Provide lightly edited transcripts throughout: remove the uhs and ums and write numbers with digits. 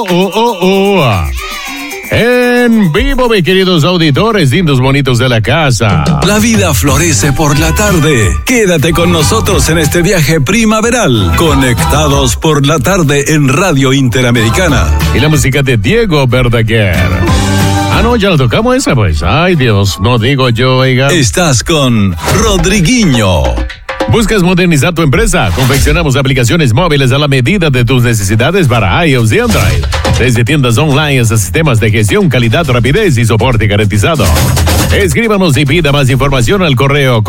En vivo, mis queridos auditores, lindos bonitos de la casa. La vida florece por la tarde. Quédate con nosotros en este viaje primaveral. Conectados por la tarde en Radio Interamericana. Y la música de Diego Verdaguer. Ah, no, ya lo tocamos esa, pues. Ay, Dios, no digo yo, oiga. Estás con Rodriguinho. ¿Buscas modernizar tu empresa? Confeccionamos aplicaciones móviles a la medida de tus necesidades para iOS y Android. Desde tiendas online hasta sistemas de gestión, calidad, rapidez y soporte garantizado. Escríbanos y pida más información al correo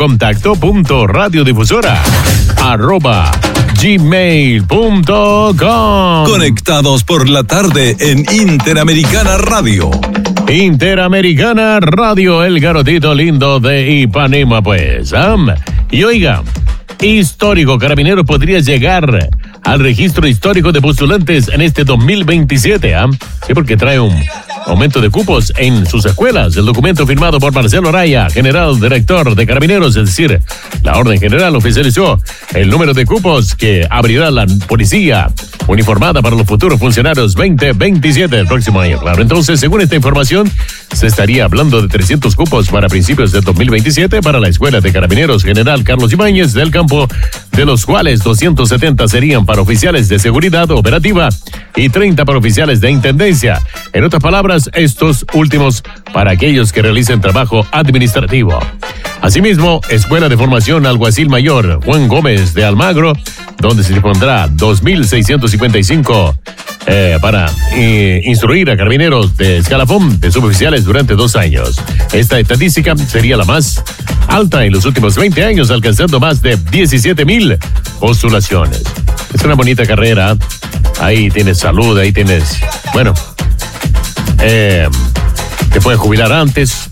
contacto.radiodifusora@gmail.com. Conectados por la tarde en Interamericana Radio. Interamericana Radio, el garotito lindo de Ipanema, pues. Y oiga, histórico carabinero podría llegar al registro histórico de postulantes en este 2027, Sí, porque trae un aumento de cupos en sus escuelas. El documento firmado por Marcelo Araya, general director de Carabineros, es decir, la orden general oficializó el número de cupos que abrirá la policía uniformada para los futuros funcionarios 2027 del próximo año. Claro, entonces, según esta información, se estaría hablando de 300 cupos para principios de 2027 para la Escuela de Carabineros General Carlos Ibáñez del Campo, de los cuales 270 serían para oficiales de seguridad operativa y 30 para oficiales de intendencia. En otras palabras, estos últimos para aquellos que realicen trabajo administrativo. Asimismo, Escuela de Formación Alguacil Mayor Juan Gómez de Almagro, donde se dispondrá 2.655 para instruir a carabineros de escalafón de suboficiales durante 2 años. Esta estadística sería la más alta en los últimos 20 años, alcanzando más de 17,000 postulaciones. Es una bonita carrera. Ahí tienes salud, ahí tienes... Bueno, te puedes jubilar antes.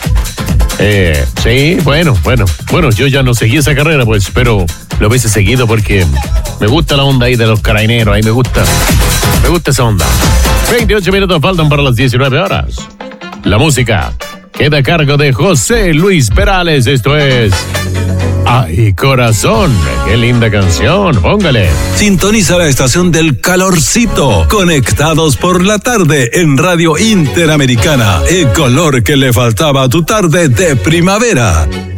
Sí, bueno, yo ya no seguí esa carrera, pues, pero lo hubiese seguido porque me gusta la onda ahí de los carabineros, ahí me gusta esa onda. 28 minutos faltan para las 19 horas. La música queda a cargo de José Luis Perales, esto es... ¡Ay, corazón! ¡Qué linda canción! ¡Póngale! Sintoniza la estación del calorcito. Conectados por la tarde en Radio Interamericana. El color que le faltaba a tu tarde de primavera.